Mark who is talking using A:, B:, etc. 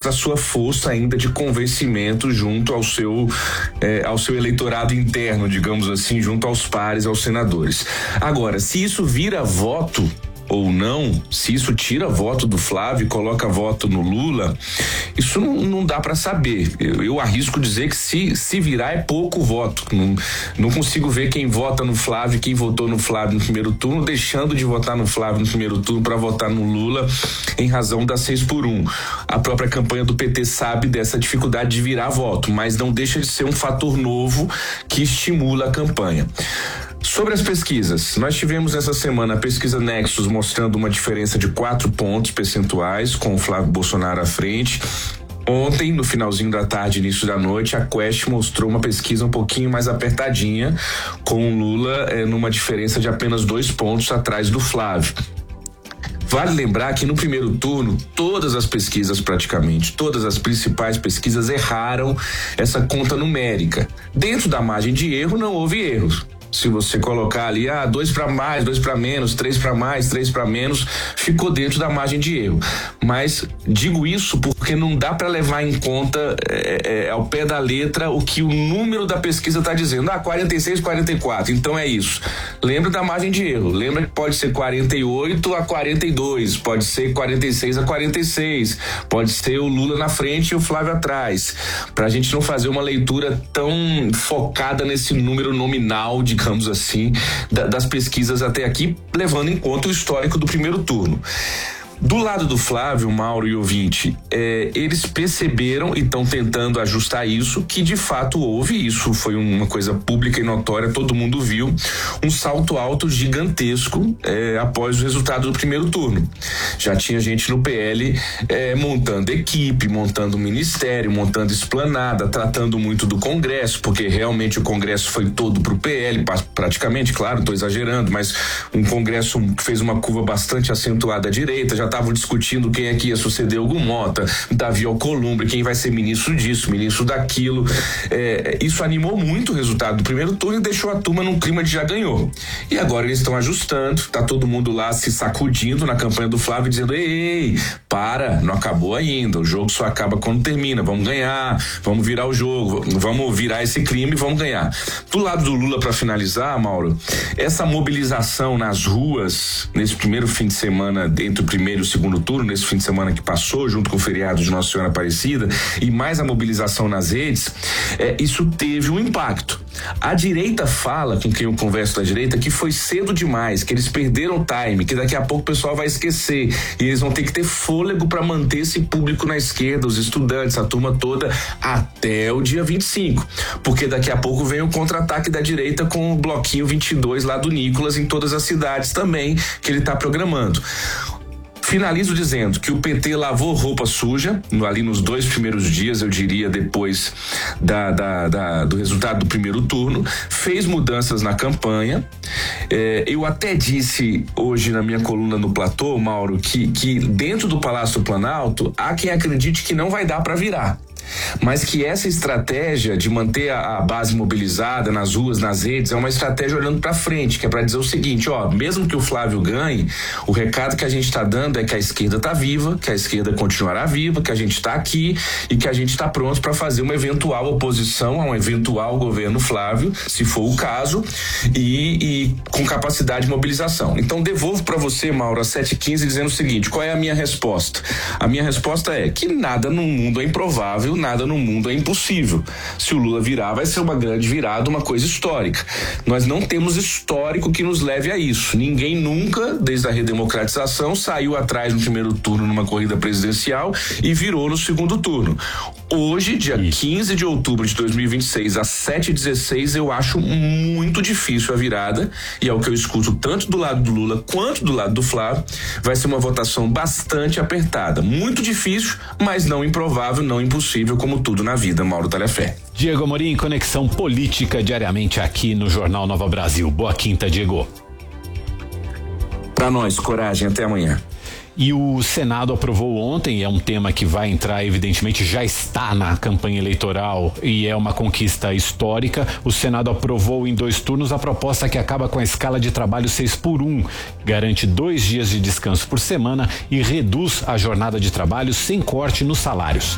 A: mostra a sua força ainda de convencimento junto ao seu eleitorado interno, digamos assim, junto aos pares, aos senadores. Agora, se isso vira voto ou não, se isso tira voto do Flávio e coloca voto no Lula, isso não dá para saber. Eu arrisco dizer que se virar é pouco voto. Não consigo ver quem vota no Flávio, quem votou no Flávio no primeiro turno, deixando de votar no Flávio no primeiro turno para votar no Lula em razão da 6x1. A própria campanha do PT sabe dessa dificuldade de virar voto, mas não deixa de ser um fator novo que estimula a campanha. Sobre as pesquisas, nós tivemos essa semana a pesquisa Nexus mostrando uma diferença de 4 pontos percentuais com o Flávio Bolsonaro à frente. Ontem, no finalzinho da tarde, início da noite, a Quest mostrou uma pesquisa um pouquinho mais apertadinha, com o Lula numa diferença de apenas 2 pontos atrás do Flávio. Vale lembrar que no primeiro turno, todas as pesquisas praticamente, todas as principais pesquisas erraram essa conta numérica. Dentro da margem de erro não houve erros. Se você colocar ali, 2 para mais, 2 para menos, 3 para mais, 3 para menos, ficou dentro da margem de erro. Mas digo isso porque não dá para levar em conta ao pé da letra o que o número da pesquisa está dizendo. 46, 44, então é isso. Lembra da margem de erro, lembra que pode ser 48 a 42, pode ser 46 a 46, pode ser o Lula na frente e o Flávio atrás, para a gente não fazer uma leitura tão focada nesse número nominal, digamos assim, das pesquisas até aqui, levando em conta o histórico do primeiro turno. Do lado do Flávio, Mauro e ouvinte, eles perceberam e estão tentando ajustar isso, que de fato houve, isso foi uma coisa pública e notória, todo mundo viu, um salto alto gigantesco após o resultado do primeiro turno. Já tinha gente no PL montando equipe, montando ministério, montando esplanada, tratando muito do Congresso, porque realmente o Congresso foi todo pro PL, praticamente, claro, estou exagerando, mas um Congresso que fez uma curva bastante acentuada à direita, já estavam discutindo quem é que ia suceder o Hugo Mota, Davi Alcolumbre, quem vai ser ministro disso, ministro daquilo. Isso animou muito o resultado do primeiro turno e deixou a turma num clima de já ganhou. E agora eles estão ajustando, tá todo mundo lá se sacudindo na campanha do Flávio, dizendo: ei, para, não acabou ainda, o jogo só acaba quando termina, vamos ganhar, vamos virar o jogo, vamos virar esse crime e vamos ganhar. Do lado do Lula, para finalizar, Mauro, essa mobilização nas ruas nesse primeiro fim de semana, entre o primeiro e o segundo turno, nesse fim de semana que passou, junto com o feriado de Nossa Senhora Aparecida, e mais a mobilização nas redes, isso teve um impacto. A direita fala, com quem eu converso da direita, que foi cedo demais, que eles perderam o time, que daqui a pouco o pessoal vai esquecer, e eles vão ter que ter fôlego para manter esse público na esquerda, os estudantes, a turma toda, até o dia 25, porque daqui a pouco vem o contra-ataque da direita com o bloquinho 22 lá do Nicolas em todas as cidades também, que ele está programando. Finalizo dizendo que o PT lavou roupa suja, ali nos 2 primeiros dias, eu diria, depois do resultado do primeiro turno, fez mudanças na campanha. Eu até disse hoje na minha coluna no Platô, Mauro, que dentro do Palácio do Planalto há quem acredite que não vai dar para virar, mas que essa estratégia de manter a base mobilizada nas ruas, nas redes, é uma estratégia olhando para frente, que é para dizer o seguinte: mesmo que o Flávio ganhe, o recado que a gente está dando é que a esquerda está viva, que a esquerda continuará viva, que a gente está aqui e que a gente está pronto para fazer uma eventual oposição a um eventual governo Flávio, se for o caso, e com capacidade de mobilização. Então devolvo para você, Mauro, às 7h15, dizendo o seguinte: qual é a minha resposta? A minha resposta é que nada no mundo é improvável, nada no mundo é impossível. Se o Lula virar, vai ser uma grande virada, uma coisa histórica. Nós não temos histórico que nos leve a isso. Ninguém nunca, desde a redemocratização, saiu atrás no primeiro turno numa corrida presidencial e virou no segundo turno. Hoje, dia 15 de outubro de 2026, às 7h16, eu acho muito difícil a virada, e é o que eu escuto tanto do lado do Lula quanto do lado do Flávio. Vai ser uma votação bastante apertada. Muito difícil, mas não improvável, não impossível, como tudo na vida, Mauro Talhafé.
B: Diego Amorim, conexão política diariamente aqui no Jornal Nova Brasil. Boa quinta, Diego.
A: Pra nós, coragem, até amanhã.
B: E o Senado aprovou ontem, é um tema que vai entrar, evidentemente, já está na campanha eleitoral e é uma conquista histórica. O Senado aprovou em 2 turnos a proposta que acaba com a escala de trabalho 6x1, garante 2 dias de descanso por semana e reduz a jornada de trabalho sem corte nos salários.